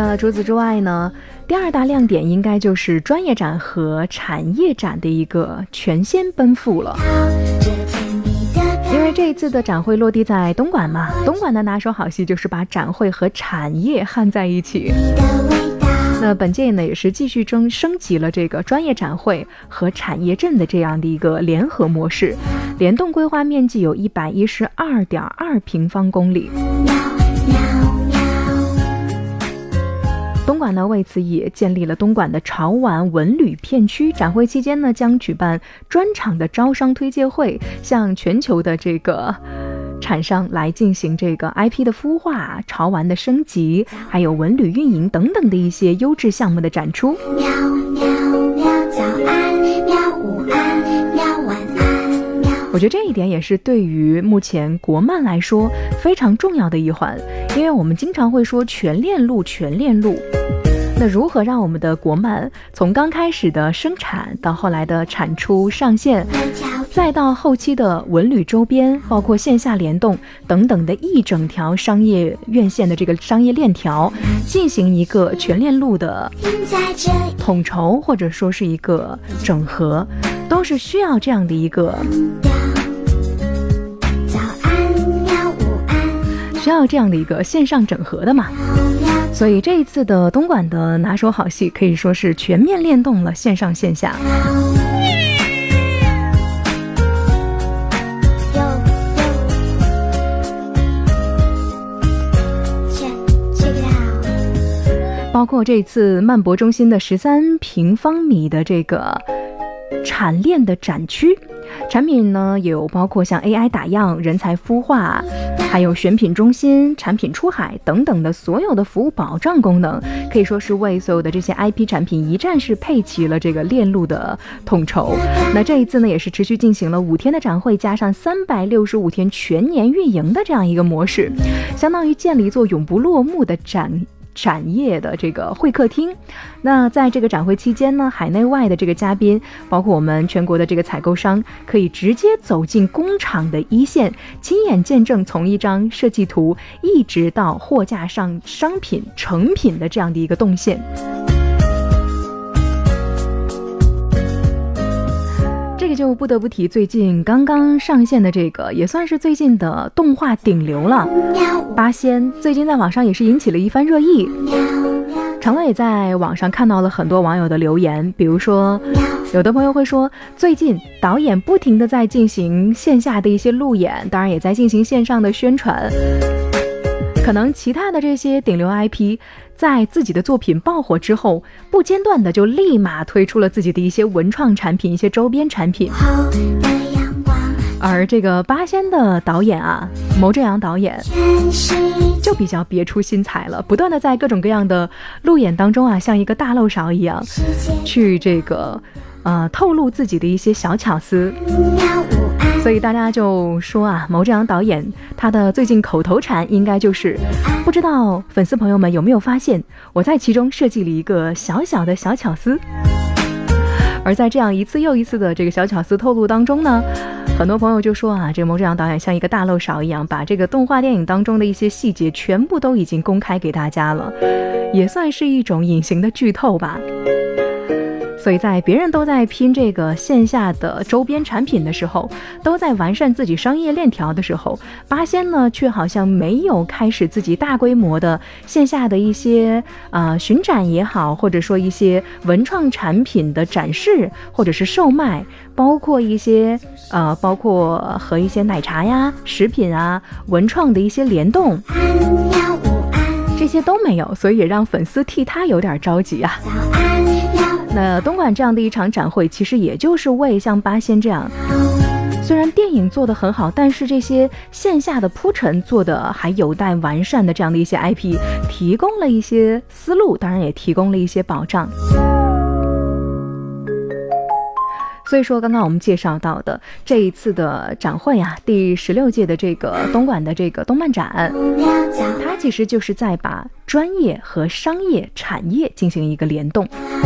那除此之外呢，第二大亮点应该就是专业展和产业展的一个全线奔赴了。因为这一次的展会落地在东莞嘛，东莞的拿手好戏就是把展会和产业焊在一起。那本届呢也是继续升级了这个专业展会和产业镇的这样的一个联合模式，联动规划面积有112.2平方公里。东莞呢为此也建立了东莞的潮玩文旅片区，展会期间呢将举办专场的招商推介会，向全球的这个厂商来进行这个 IP 的孵化、潮玩的升级，还有文旅运营等等的一些优质项目的展出。 喵喵喵，早安，喵午安，喵晚安，喵。 我觉得这一点也是对于目前国漫来说非常重要的一环，因为我们经常会说全链路，全链路。那如何让我们的国漫从刚开始的生产到后来的产出上线，再到后期的文旅周边，包括线下联动等等的一整条商业院线的这个商业链条，进行一个全链路的统筹或者说是一个整合，都是需要这样的一个需要这样的一个线上整合的嘛。所以这一次的东莞的拿手好戏可以说是全面联动了线上线下。包括这次漫博中心的13平方米的这个产链的展区，产品呢有包括像 AI 打样、人才孵化，还有选品中心、产品出海等等的所有的服务保障功能，可以说是为所有的这些 IP 产品一站式配齐了这个链路的统筹。那这一次呢也是持续进行了5天的展会，加上365天全年运营的这样一个模式，相当于建了一座永不落幕的展业的这个会客厅。那在这个展会期间呢，海内外的这个嘉宾，包括我们全国的这个采购商，可以直接走进工厂的一线，亲眼见证从一张设计图一直到货架上商品成品的这样的一个动线。这个就不得不提最近刚刚上线的这个，也算是最近的动画顶流了，八仙，最近在网上也是引起了一番热议。常乐也在网上看到了很多网友的留言，比如说有的朋友会说，最近导演不停地在进行线下的一些路演，当然也在进行线上的宣传，可能其他的这些顶流 IP在自己的作品爆火之后，不间断的就立马推出了自己的一些文创产品、一些周边产品。而这个八仙的导演啊，牟正阳导演就比较别出心裁了，不断的在各种各样的路演当中啊，像一个大漏勺一样，去这个透露自己的一些小巧思。所以大家就说啊，牟正阳导演他的最近口头禅应该就是不知道粉丝朋友们有没有发现，我在其中设计了一个小小的小巧思。而在这样一次又一次的这个小巧思透露当中呢，很多朋友就说啊，这个牟正阳导演像一个大漏勺一样，把这个动画电影当中的一些细节全部都已经公开给大家了，也算是一种隐形的剧透吧。所以在别人都在拼这个线下的周边产品的时候，都在完善自己商业链条的时候，八仙呢却好像没有开始自己大规模的线下的一些巡展也好，或者说一些文创产品的展示或者是售卖，包括一些包括和一些奶茶呀、食品啊、文创的一些联动，这些都没有，所以也让粉丝替他有点着急啊。那东莞这样的一场展会，其实也就是为像八仙这样，虽然电影做得很好，但是这些线下的铺陈做得还有待完善的这样的一些 IP 提供了一些思路，当然也提供了一些保障。所以说刚刚我们介绍到的这一次的展会啊，第16届的这个东莞的这个动漫展，它其实就是在把专业和商业产业进行一个联动。